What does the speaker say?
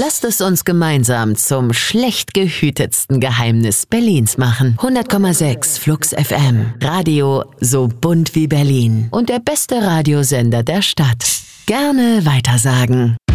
Lasst es uns gemeinsam zum schlecht gehütetsten Geheimnis Berlins machen. 100,6 Flux FM. Radio so bunt wie Berlin. Und der beste Radiosender der Stadt. Gerne weitersagen.